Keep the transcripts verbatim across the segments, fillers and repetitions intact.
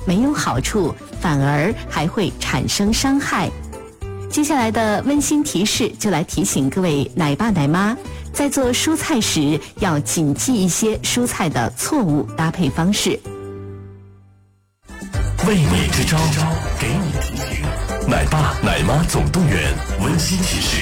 没有好处，反而还会产生伤害。接下来的温馨提示就来提醒各位奶爸奶妈，在做蔬菜时要谨记一些蔬菜的错误搭配方式。 味美之招，给你提醒。奶爸奶妈总动员温馨提示。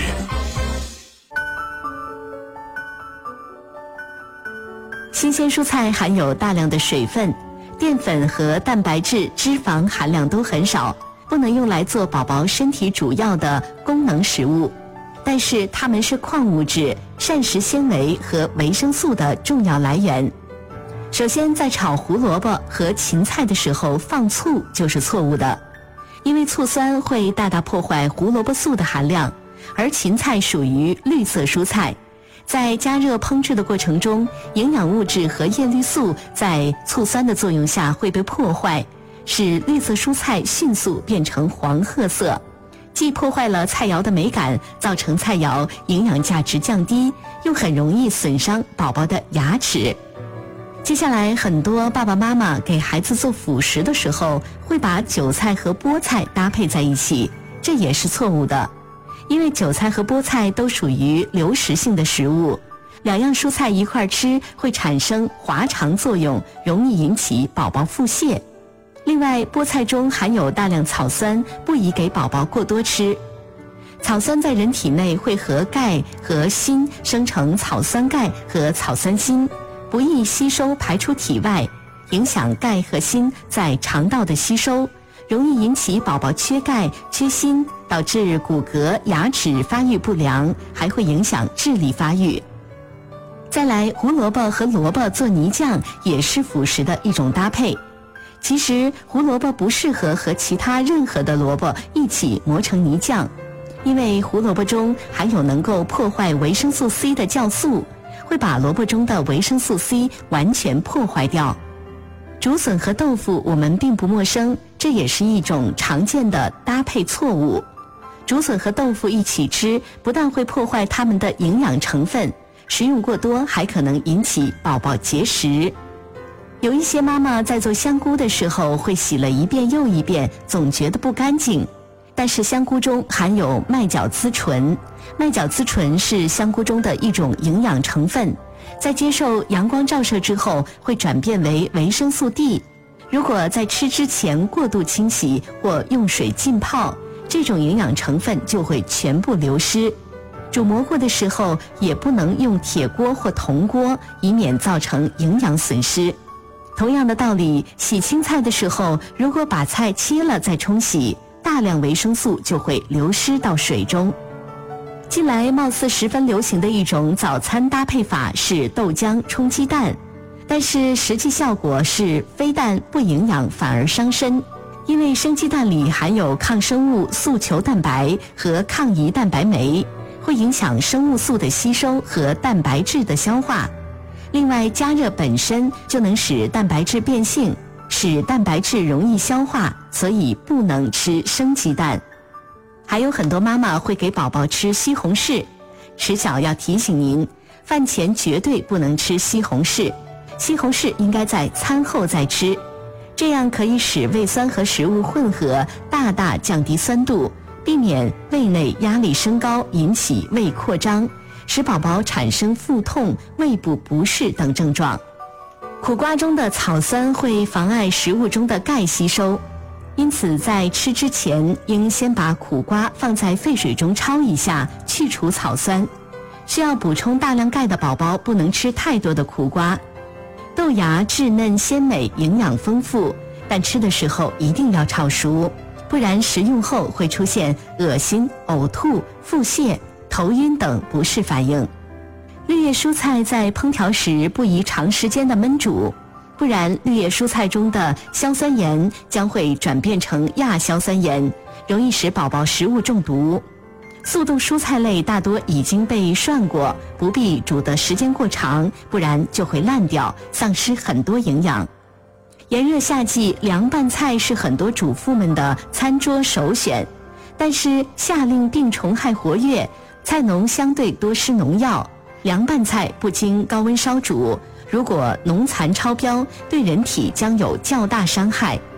新鲜蔬菜含有大量的水分，淀粉和蛋白质、脂肪含量都很少，不能用来做宝宝身体主要的功能食物，但是它们是矿物质、膳食纤维和维生素的重要来源。首先，在炒胡萝卜和芹菜的时候放醋就是错误的，因为醋酸会大大破坏胡萝卜素的含量，而芹菜属于绿色蔬菜，在加热烹制的过程中，营养物质和叶绿素在醋酸的作用下会被破坏，使绿色蔬菜迅速变成黄褐色，既破坏了菜肴的美感，造成菜肴营养价值降低，又很容易损伤宝宝的牙齿。接下来，很多爸爸妈妈给孩子做辅食的时候，会把韭菜和菠菜搭配在一起，这也是错误的。因为韭菜和菠菜都属于流食性的食物，两样蔬菜一块吃会产生滑肠作用，容易引起宝宝腹泻。另外，菠菜中含有大量草酸，不宜给宝宝过多吃。草酸在人体内会和钙和锌生成草酸钙和草酸锌，不易吸收排出体外，影响钙和锌在肠道的吸收，容易引起宝宝缺钙、缺锌，导致骨骼、牙齿发育不良，还会影响智力发育。再来，胡萝卜和萝卜做泥酱也是辅食的一种搭配。其实胡萝卜不适合和其他任何的萝卜一起磨成泥酱，因为胡萝卜中含有能够破坏维生素 C 的酵素，会把萝卜中的维生素 C 完全破坏掉。竹笋和豆腐我们并不陌生，这也是一种常见的搭配错误。竹笋和豆腐一起吃，不但会破坏它们的营养成分，食用过多还可能引起宝宝结石。有一些妈妈在做香菇的时候会洗了一遍又一遍，总觉得不干净。但是香菇中含有麦角甾醇，麦角甾醇是香菇中的一种营养成分，在接受阳光照射之后会转变为维生素 D。 如果在吃之前过度清洗或用水浸泡，这种营养成分就会全部流失。煮蘑菇的时候也不能用铁锅或铜锅，以免造成营养损失。同样的道理，洗青菜的时候，如果把菜切了再冲洗，大量维生素就会流失到水中。近来貌似十分流行的一种早餐搭配法是豆浆冲鸡蛋，但是实际效果是非但不营养，反而伤身。因为生鸡蛋里含有抗生物素球蛋白和抗胰蛋白酶，会影响生物素的吸收和蛋白质的消化。另外，加热本身就能使蛋白质变性，使蛋白质容易消化，所以不能吃生鸡蛋。还有很多妈妈会给宝宝吃西红柿，迟小要提醒您，饭前绝对不能吃西红柿，西红柿应该在餐后再吃，这样可以使胃酸和食物混合，大大降低酸度，避免胃内压力升高，引起胃扩张，使宝宝产生腹痛、胃部不适等症状。苦瓜中的草酸会妨碍食物中的钙吸收，因此在吃之前应先把苦瓜放在沸水中焯一下，去除草酸。需要补充大量钙的宝宝不能吃太多的苦瓜。豆芽稚嫩鲜美，营养丰富，但吃的时候一定要炒熟，不然食用后会出现恶心、呕吐、腹泻、头晕等不适反应。绿叶蔬菜在烹调时不宜长时间的焖煮，不然绿叶蔬菜中的硝酸盐将会转变成亚硝酸盐，容易使宝宝食物中毒。速冻蔬菜类大多已经被涮过，不必煮的时间过长，不然就会烂掉，丧失很多营养。炎热夏季，凉拌菜是很多主妇们的餐桌首选，但是夏令病虫害活跃，菜农相对多施农药，凉拌菜不经高温烧煮，如果农残超标，对人体将有较大伤害。